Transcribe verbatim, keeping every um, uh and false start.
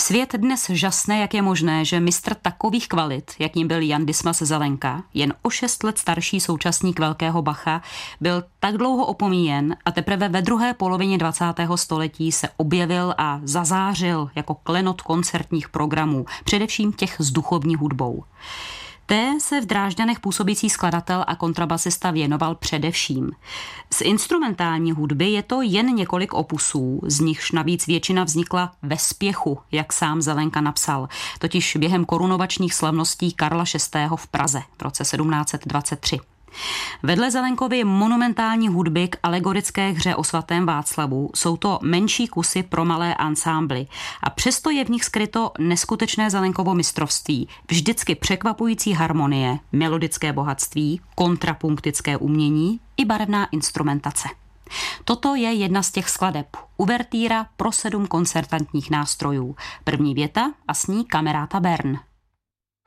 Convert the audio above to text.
Svět dnes žasne, jak je možné, že mistr takových kvalit, jakým byl Jan Dismas Zelenka, jen o šest let starší současník velkého Bacha, byl tak dlouho opomíjen a teprve ve druhé polovině dvacátého století se objevil a zazářil jako klenot koncertních programů, především těch s duchovní hudbou. Té se v Drážďanech působící skladatel a kontrabasista věnoval především. Z instrumentální hudby je to jen několik opusů, z nichž navíc většina vznikla ve spěchu, jak sám Zelenka napsal, totiž během korunovačních slavností Karla šestého. v Praze v roce sedmnáct set dvacet tři. Vedle Zelenkovy monumentální hudby k alegorické hře o svatém Václavu jsou to menší kusy pro malé ansámbly a přesto je v nich skryto neskutečné Zelenkovo mistrovství, vždycky překvapující harmonie, melodické bohatství, kontrapunktické umění i barevná instrumentace. Toto je jedna z těch skladeb, uvertýra pro sedm koncertantních nástrojů. První věta a s ní Camerata Bern.